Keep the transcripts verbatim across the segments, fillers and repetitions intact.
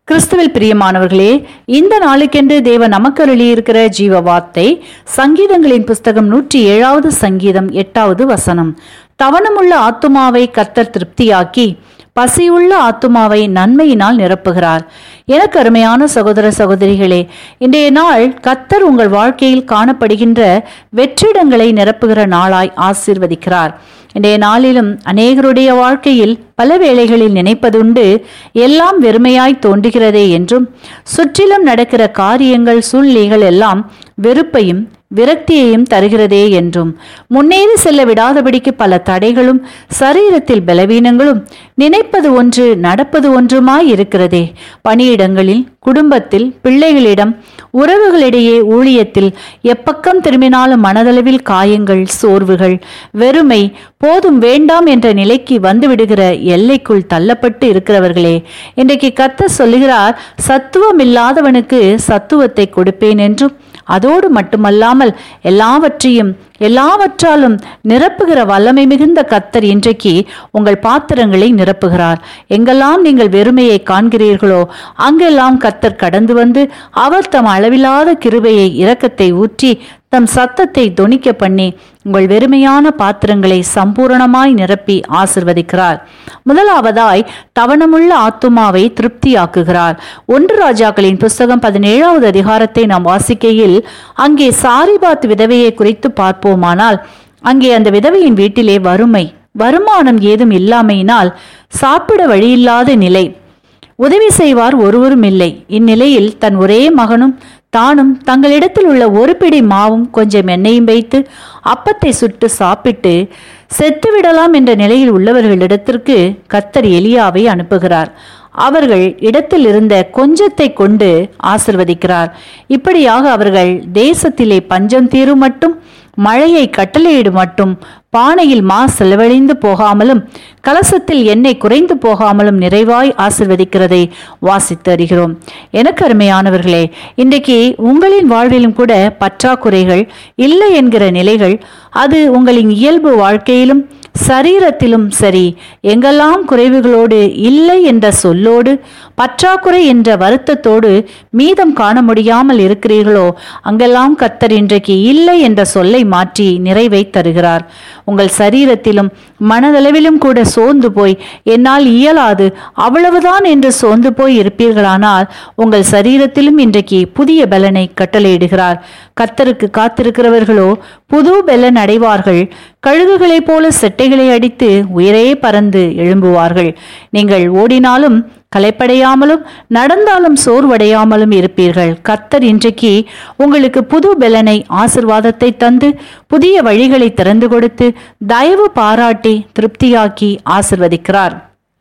கிறிஸ்துவில் பிரியமானவர்களே, இந்த நாளுக்கென்று தேவன் நமக்கு அருளியிருக்கிற ஜீவ வார்த்தை சங்கீதங்களின் புஸ்தகம் நூற்றி ஏழாவது சங்கீதம் எட்டாவது வசனம். தவணமுள்ள ஆத்துமாவை கர்த்தர் திருப்தியாக்கி பசியுள்ள ஆத்துமாவை நன்மையினால் நிரப்புகிறார். எனக்கு அருமையான சகோதர சகோதரிகளே, இன்றைய நாள் கர்த்தர் உங்கள் வாழ்க்கையில் காணப்படுகின்ற வெற்றிடங்களை நிரப்புகிற நாளாய் ஆசீர்வதிக்கிறார். இன்றைய நாளிலும் அநேகருடைய வாழ்க்கையில் பல வேளைகளில் நினைப்பதுண்டு, எல்லாம் வெறுமையாய் தோன்றுகிறதே என்றும், சுற்றிலும் நடக்கிற காரியங்கள் சூழ்நிலைகள் எல்லாம் வெறுப்பையும் விரக்தியையும் தருகிறதே என்றும், முன்னேறி செல்ல விடாதபடிக்கு பல தடைகளும் சரீரத்தில் பலவீனங்களும், நினைப்பது ஒன்று நடப்பது ஒன்றுமாய் இருக்கிறதே. பணியிடங்களில், குடும்பத்தில், பிள்ளைகளிடம், உறவுகளிடையே, ஊழியத்தில் எப்பக்கம் திரும்பினாலும் மனதளவில் காயங்கள், சோர்வுகள், வெறுமை, போதும் வேண்டாம் என்ற நிலைக்கு வந்துவிடுகிற எல்லைக்குள் தள்ளப்பட்டு இருக்கிறவர்களே, இன்றைக்கு கர்த்தர் சொல்லுகிறார், சத்துவம் இல்லாதவனுக்கு சத்துவத்தை கொடுப்பேன் என்றும், அதோடு மட்டுமல்லாமல் எல்லாவற்றையும் எல்லாவற்றாலும் நிரப்புகிற வல்லமை மிகுந்த கர்த்தர் இன்றைக்கு உங்கள் பாத்திரங்களை நிரப்புகிறார். எங்கெல்லாம் நீங்கள் வெறுமையை காண்கிறீர்களோ அங்கெல்லாம் கர்த்தர் கடந்து வந்து அவர் தம் அளவில்லாத கிருபையை இரக்கத்தை ஊற்றி தம் சத்தத்தை தொனிக்க பண்ணி உங்கள் வெறுமையான பாத்திரங்களை சம்பூரணமாய் நிரப்பி ஆசிர்வதிக்கிறார். முதலாவதாய் தவணமுள்ள ஆத்துமாவை திருப்தியாக்குகிறார். ஒன்று ராஜாக்களின் புஸ்தகம் பதினேழாவது அதிகாரத்தை நாம் வாசிக்கையில் அங்கே சாரிபாத் விதவையை குறித்து பார்ப்போமானால், அங்கே அந்த விதவையின் வீட்டிலே வறுமை, வருமானம் ஏதும் இல்லாமையினால் சாப்பிட வழியில்லாத நிலை, உதவி செய்வார் ஒருவரும் இல்லை. இந்நிலையில் தன் ஒரே மகனும் தானும் தங்களிடத்தில் உள்ள ஒரு பிடி மாவும் கொஞ்சம் எண்ணெயும் வைத்து அப்பத்தை சுட்டு சாப்பிட்டு செத்துவிடலாம் என்ற நிலையில் உள்ளவர்களிடத்திற்கு கர்த்தர் எலியாவை அனுப்புகிறார். அவர்கள் இடத்தில் இருந்த கொஞ்சத்தை கொண்டு ஆசிர்வதிக்கிறார். இப்படியாக அவர்கள் தேசத்திலே பஞ்சம் தீரும் மட்டும், மழையை கட்டளையிடு மட்டும், பானையில் மா செலவழிந்து போகாமலும் கலசத்தில் எண்ணெய் குறைந்து போகாமலும் நிறைவாய் ஆசிர்வதிக்கிறதை வாசித்து அறிகிறோம். எனக்கு அருமையானவர்களே, இன்றைக்கு உங்களின் வாழ்விலும் கூட பற்றாக்குறைகள் இல்லை என்கிற நிலைகள், அது உங்களின் இயல்பு வாழ்க்கையிலும் சரீரத்திலும் சரி, எங்கெல்லாம் குறைவுகளோடு இல்லை என்ற சொல்லோடு பற்றாக்குறை என்ற வருத்தத்தோடு மீதம் காண முடியாமல் இருக்கிறீர்களோ அங்கெல்லாம் கர்த்தர் இன்றைக்கு இல்லை என்ற சொல்லை மாற்றி நிறைவை தருகிறார். உங்கள் சரீரத்திலும் மனதளவிலும் கூட சோர்ந்து போய் என்னால் இயலாது அவ்வளவுதான் என்று சோர்ந்து போய் இருப்பீர்களானால் உங்கள் சரீரத்திலும் இன்றைக்கு புதிய பலனை கட்டளையிடுகிறார். கர்த்தருக்கு காத்திருக்கிறவர்களோ புது பலன் அடைவார்கள். கழுகுகளைப் போல செட்டைகளை அடித்து உயரே பறந்து எழும்புவார்கள். நீங்கள் ஓடினாலும் களைப்படையாமலும் நடந்தாலும் சோர்வடையாமலும் இருப்பீர்கள். கர்த்தர் இன்றைக்கு உங்களுக்கு புது பலனை ஆசிர்வாதத்தை தந்து புதிய வழிகளை திறந்து கொடுத்து தயவு பாராட்டி திருப்தியாக்கி ஆசிர்வதிக்கிறார்.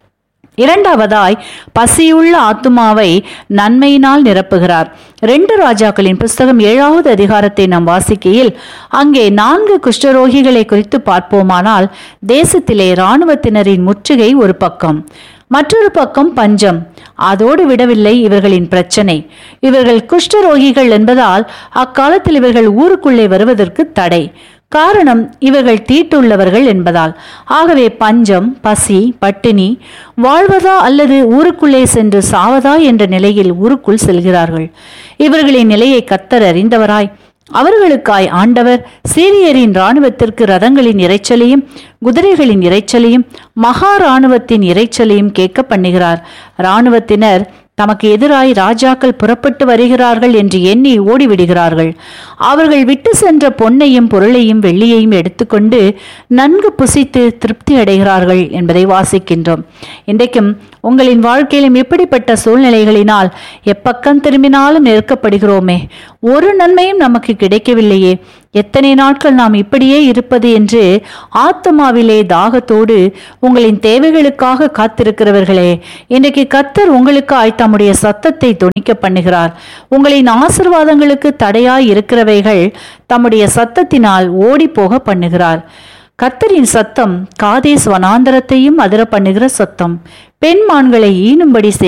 இரண்டாவதாய் பசியுள்ள ஆத்துமாவை நன்மையினால் நிரப்புகிறார். ரெண்டு ராஜாக்களின் புஸ்தகம் ஏழாவது அதிகாரத்தை நாம் வாசிக்கையில் அங்கே நான்கு குஷ்டரோகிகளை குறித்து பார்ப்போமானால், தேசத்திலே இராணுவத்தினரின் முற்றுகை ஒரு பக்கம், மற்றொரு பக்கம் பஞ்சம், அதோடு விடவில்லை இவர்களின் பிரச்சனை. இவர்கள் குஷ்டரோகிகள் என்பதால் அக்காலத்தில் இவர்கள் ஊருக்குள்ளே வருவதற்கு தடை. காரணம், இவர்கள் தீட்டுள்ளவர்கள் என்பதால். ஆகவே பஞ்சம், பசி, பட்டினி, வாழ்வதா அல்லது ஊருக்குள்ளே சென்று சாவதா என்ற நிலையில் ஊருக்குள் செல்கிறார்கள். இவர்களின் நிலையை கர்த்தர் அறிந்தவராய் அவர்களுக்காய் ஆண்டவர் சீரியரின் இராணுவத்திற்கு ரதங்களின் இரைச்சலையும் குதிரைகளின் இரைச்சலையும் மகா இராணுவத்தின் இரைச்சலையும் கேட்க பண்ணுகிறார். இராணுவத்தினர் தமக்கு எதிராய் ராஜாக்கள் புறப்பட்டு வருகிறார்கள் என்று எண்ணி ஓடிவிடுகிறார்கள். அவர்கள் விட்டு சென்ற பொன்னையும் பொருளையும் வெள்ளியையும் எடுத்துக்கொண்டு நன்கு புசித்து திருப்தி அடைகிறார்கள் என்பதை வாசிக்கின்றோம். இன்றைக்கும் உங்களின் வாழ்க்கையிலும் எப்படிப்பட்ட சூழ்நிலைகளினால் எப்பக்கம் திரும்பினாலும் நெருக்கப்படுகிறோமே, ஒரு நன்மையும் நமக்கு கிடைக்கவில்லையே, எத்தனை நாட்கள் நாம் இப்படியே இருப்பது என்று ஆத்மாவிலே தாகத்தோடு உங்களின் தேவைகளுக்காக காத்திருக்கிறவர்களே, இன்றைக்கு கர்த்தர் உங்களுக்காய் தம்முடைய சத்தத்தை தொனிக்க பண்ணுகிறார். உங்களின் ஆசீர்வாதங்களுக்கு தடையாய் இருக்கிறவைகள் தம்முடைய சத்தத்தினால் ஓடி போக பண்ணுகிறார். கர்த்தரின் சத்தம் காதேஸ் வனாந்தரத்தையும் அதிர பண்ணுகிற சத்தம், பெண்மான்களை ஈனும்படி